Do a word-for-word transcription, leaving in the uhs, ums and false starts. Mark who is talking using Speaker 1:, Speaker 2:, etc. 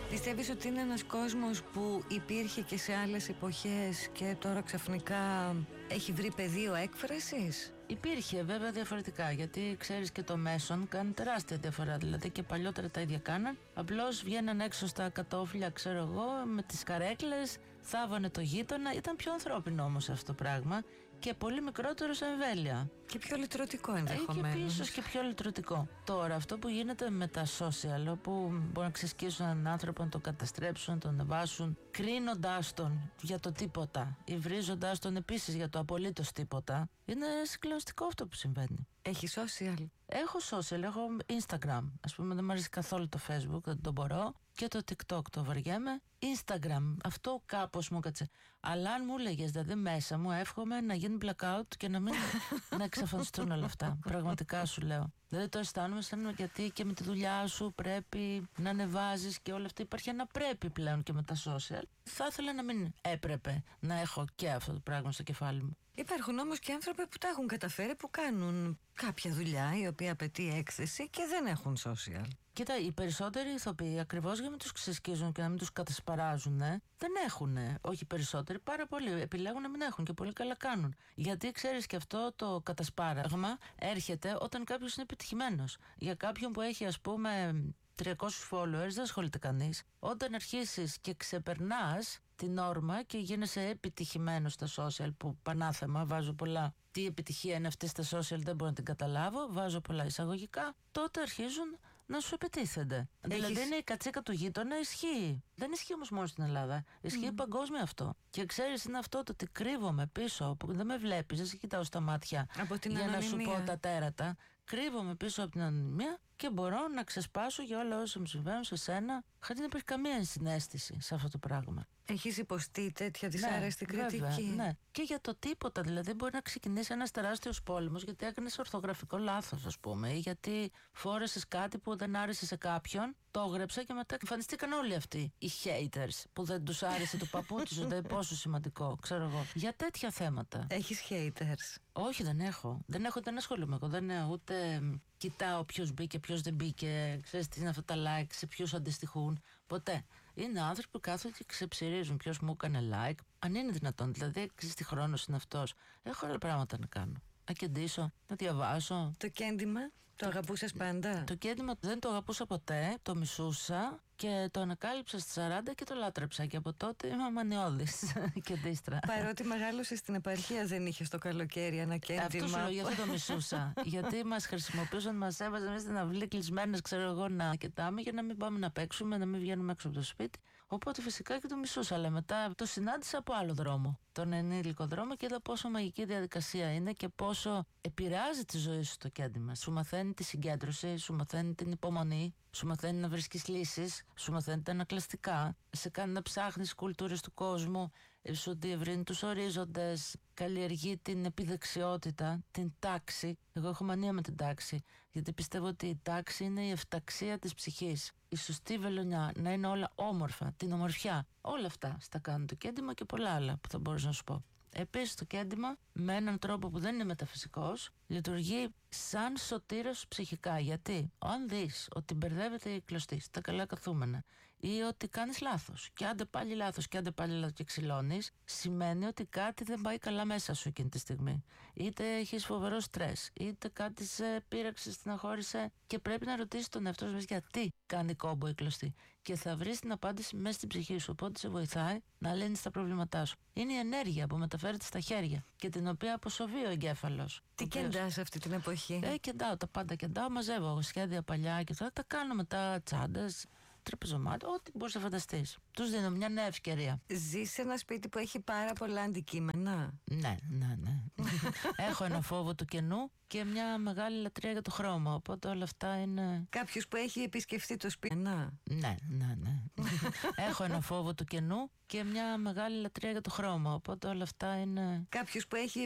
Speaker 1: Πιστεύεις ότι είναι ένας κόσμος που υπήρχε και σε άλλες εποχές και τώρα ξαφνικά έχει βρει πεδίο έκφρασης?
Speaker 2: Υπήρχε βέβαια διαφορετικά, γιατί ξέρεις και το μέσον κάνει τεράστια διαφορά. Δηλαδή και παλιότερα τα ίδια κάναν. Απλώς βγαίναν έξω στα κατόφλια, ξέρω εγώ, με τις καρέκλες, θάβανε το γείτονα. Ήταν πιο ανθρώπινο όμως αυτό το πράγμα και πολύ μικρότερο σε εμβέλεια.
Speaker 1: Και πιο λυτρωτικό ενδεχομένως.
Speaker 2: Και ίσως και πιο λυτρωτικό. Τώρα αυτό που γίνεται με τα social, όπου μπορούν να ξεσκίσουν έναν άνθρωπο, να τον καταστρέψουν, να τον ανεβάσουν, κρίνοντάς τον για το τίποτα ή βρίζοντάς τον επίσης για το απολύτως τίποτα, είναι συγκλονιστικό αυτό που συμβαίνει.
Speaker 1: Έχει social?
Speaker 2: Έχω social, έχω Instagram. Ας πούμε, δεν μου αρέσει καθόλου το Facebook, δεν το μπορώ. Και το TikTok το βαριέμαι. Instagram, αυτό κάπως μου κάτσε. Αλλά αν μου έλεγες, δηλαδή μέσα μου, εύχομαι να γίνει blackout και να μην να εξαφανιστούν όλα αυτά. Πραγματικά σου λέω. Δηλαδή το αισθάνομαι σαν, γιατί και με τη δουλειά σου πρέπει να ανεβάζεις και όλα αυτά. Υπάρχει ένα πρέπει πλέον και με τα social. Θα ήθελα να μην έπρεπε να έχω και αυτό το πράγμα στο κεφάλι μου.
Speaker 1: Υπάρχουν όμως και άνθρωποι που τα έχουν καταφέρει, που κάνουν κάποια δουλειά η οποία απαιτεί έκθεση και δεν έχουν social.
Speaker 2: Κοίτα, οι περισσότεροι ηθοποιοί, ακριβώς για να μην τους ξεσκίζουν και να μην τους κατασπαράζουν, δεν έχουν. Όχι οι περισσότεροι, πάρα πολλοί επιλέγουν να μην έχουν και πολύ καλά κάνουν. Γιατί ξέρεις, και αυτό το κατασπάραγμα έρχεται όταν κάποιος είναι επιτυχημένος. Για κάποιον που έχει, ας πούμε, τριακόσιους followers, δεν ασχολείται κανείς. Όταν αρχίσεις και ξεπερνάς την όρμα και γίνεσαι επιτυχημένος στα social, που πανάθεμα, βάζω πολλά. Τι επιτυχία είναι αυτή στα social, δεν μπορώ να την καταλάβω. Βάζω πολλά εισαγωγικά. Τότε αρχίζουν να σου επιτίθενται. Έχεις... Δηλαδή είναι η κατσίκα του γείτονα, ισχύει. Δεν ισχύει όμως μόνο στην Ελλάδα. Ισχύει mm. παγκόσμιο αυτό. Και ξέρεις, είναι αυτό το ότι κρύβομαι πίσω, που δεν με βλέπεις, δεν σε κοιτάω στα μάτια
Speaker 1: από την
Speaker 2: για
Speaker 1: ανωνυμία.
Speaker 2: Να σου πω τα τέρατα. Κρύβομαι πίσω από την ανωνυμία και μπορώ να ξεσπάσω για όλα όσα μου συμβαίνουν σε σένα, χωρίς να υπάρχει καμία συναίσθηση σε αυτό το πράγμα.
Speaker 1: Έχεις υποστεί τέτοια δυσάρεστη ναι, κριτική?
Speaker 2: Βέβαια, ναι. Και για το τίποτα. Δηλαδή, μπορεί να ξεκινήσει ένας τεράστιος πόλεμος γιατί έκανες ορθογραφικό λάθος, ας πούμε, ή γιατί φόρεσες κάτι που δεν άρεσε σε κάποιον, το έγραψε και μετά εμφανιστήκαν όλοι αυτοί οι haters που δεν τους άρεσε το παπούτσι σου, δεν πόσο σημαντικό, ξέρω εγώ. Για τέτοια θέματα.
Speaker 1: Έχεις haters?
Speaker 2: Όχι, δεν έχω. Δεν έχω, δεν ασχολούμαι εγώ. Δεν έχω, ούτε κοιτάω ποιος μπήκε, ποιος δεν μπήκε. Ξέρεις τι είναι αυτά τα like, σε ποιους αντιστοιχούν. Ποτέ. Είναι άνθρωποι που κάθονται και ξεψηρίζουν ποιος μου έκανε like. Αν είναι δυνατόν, δηλαδή, ξέρεις τι χρόνος είναι αυτός. Έχω άλλα πράγματα να κάνω. Να κεντήσω, να διαβάσω.
Speaker 1: Το κέντημα, το αγαπούσες πάντα?
Speaker 2: Το κέντημα δεν το αγαπούσα ποτέ, το μισούσα και το ανακάλυψα στις σαράντα και το λάτρεψα. Και από τότε είμαι αμανιώδης κεντίστρα.
Speaker 1: Παρότι μεγάλωσες στην επαρχία, δεν είχες το καλοκαίρι ένα κέντημα?
Speaker 2: Αυτό σου λέω, γιατί το μισούσα. Γιατί μας χρησιμοποιούσαν, μας έβαζαν μέσα στην αυλή κλεισμένες, ξέρω εγώ, να κοιτάμε για να μην πάμε να παίξουμε, να μην βγαίνουμε έξω από το σπίτι. Οπότε φυσικά και το μισούσα. Αλλά μετά το συνάντησα από άλλο δρόμο, τον ενήλικο δρόμο, και είδα πόσο μαγική διαδικασία είναι και πόσο επηρεάζει τη ζωή σου το κέντημα. Σου μαθαίνει τη συγκέντρωση, σου μαθαίνει την υπομονή, σου μαθαίνει να βρίσκεις λύσεις, σου μαθαίνει τα ανακλαστικά, σε κάνει να ψάχνεις κουλτούρες του κόσμου, σου διευρύνει τους ορίζοντες, καλλιεργεί την επιδεξιότητα, την τάξη. Εγώ έχω μανία με την τάξη, γιατί πιστεύω ότι η τάξη είναι η εφταξία της ψυχής. Η σωστή βελονιά, να είναι όλα όμορφα, την ομορφιά. Όλα αυτά στα κάνει το κέντημα και πολλά άλλα που θα μπορούσα να σου πω. Επίσης το κέντημα, με έναν τρόπο που δεν είναι μεταφυσικός, λειτουργεί σαν σωτήρος ψυχικά. Γιατί αν δεις ότι μπερδεύεται η κλωστή στα καλά καθούμενα ή ότι κάνεις λάθος και άντε πάλι λάθος και άντε πάλι λάθος και ξυλώνεις, σημαίνει ότι κάτι δεν πάει καλά μέσα σου εκείνη τη στιγμή. Είτε έχεις φοβερό στρες, είτε κάτι σε πείραξε, στεναχώρησε και πρέπει να ρωτήσεις τον εαυτό σου γιατί κάνει κόμπο η κλωστή. Και θα βρεις την απάντηση μέσα στην ψυχή σου. Οπότε σε βοηθάει να λύνεις τα προβλήματά σου. Είναι η ενέργεια που μεταφέρεται στα χέρια και την οποία αποσοβεί ο εγκέφαλος.
Speaker 1: Τι κεντάς αυτή την εποχή?
Speaker 2: Ε, κεντάω τα πάντα, κεντάω, μαζεύω σχέδια παλιά και τώρα τα κάνω μετά, τσάντες, τραπεζομάτι, ό,τι μπορείς να φανταστείς. Τους δίνω μια νέα ευκαιρία.
Speaker 1: Ζεις σε ένα σπίτι που έχει πάρα πολλά αντικείμενα?
Speaker 2: Ναι, ναι, ναι. Έχω ένα φόβο του κενού και μια μεγάλη λατρεία για το χρώμα. Οπότε όλα αυτά είναι.
Speaker 1: Κάποιος που έχει επισκεφτεί το σπίτι? Να.
Speaker 2: Ναι, ναι, ναι. Έχω ένα φόβο του κενού και μια μεγάλη λατρεία για το χρώμα. Οπότε όλα αυτά είναι.
Speaker 1: Κάποιος που έχει